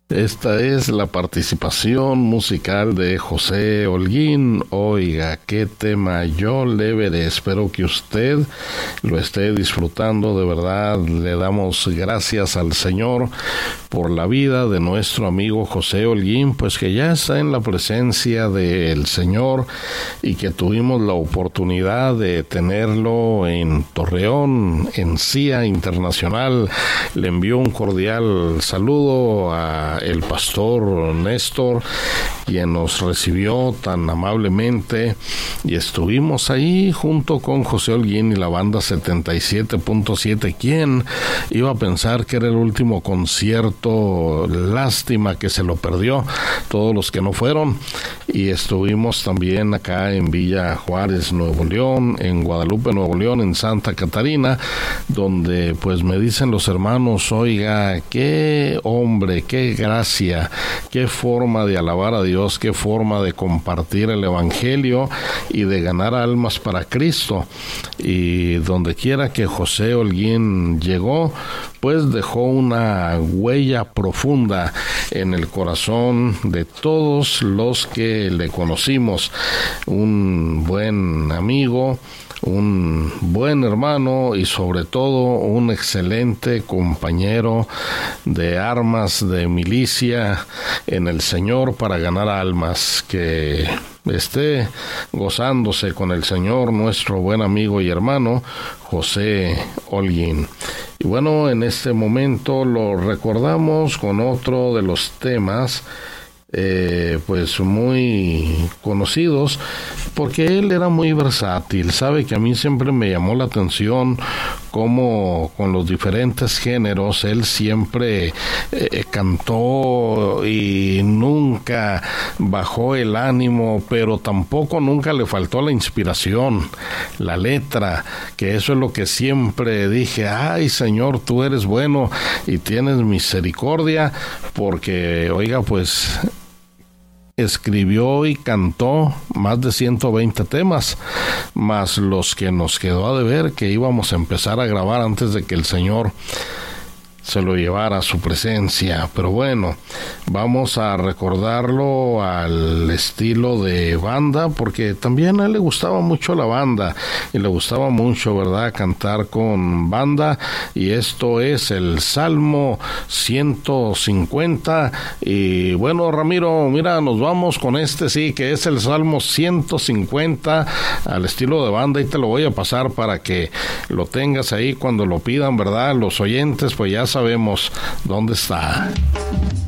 Esta es la participación musical de José Holguín. Oiga, qué tema yo le veré. Espero que usted lo esté disfrutando. De verdad, le damos gracias al Señor por la vida de nuestro amigo José Holguín, pues que ya está en la presencia del Señor y que tuvimos la oportunidad de tenerlo en Torreón, en CIA Internacional. Le envío un cordial saludo a el pastor Néstor, quien nos recibió tan amablemente, y estuvimos ahí junto con José Holguín y la banda 77.7. ¿Quién iba a pensar que era el último concierto? Lástima que se lo perdió, todos los que no fueron. Y estuvimos también acá en Villa Juárez, Nuevo León, en Guadalupe, Nuevo León, en Santa Catarina, donde pues me dicen los hermanos, oiga, qué hombre, qué gracia, qué forma de alabar a Dios, qué forma de compartir el Evangelio y de ganar almas para Cristo. Y donde quiera que José Holguín llegó, pues dejó una huella profunda en el corazón de todos los que le conocimos. Un buen amigo, un buen hermano y sobre todo un excelente compañero de armas de milicia en el Señor para ganar almas. Que esté gozándose con el Señor nuestro buen amigo y hermano José Holguín. Y bueno, en este momento lo recordamos con otro de los temas pues muy conocidos, porque él era muy versátil. Sabe que a mí siempre me llamó la atención cómo con los diferentes géneros él siempre cantó y nunca bajó el ánimo, pero tampoco nunca le faltó la inspiración, la letra, que eso es lo que siempre dije: ay, Señor, tú eres bueno y tienes misericordia, porque oiga, pues escribió y cantó más de 120 temas, más los que nos quedó a deber, que íbamos a empezar a grabar antes de que el Señor se lo llevara a su presencia. Pero bueno, vamos a recordarlo al estilo de banda, porque también a él le gustaba mucho la banda y le gustaba mucho, ¿verdad?, cantar con banda. Y esto es el Salmo 150. Y bueno, Ramiro, mira, nos vamos con este, sí, que es el Salmo 150 al estilo de banda, y te lo voy a pasar para que lo tengas ahí cuando lo pidan, ¿verdad? Los oyentes pues ya sabemos dónde está.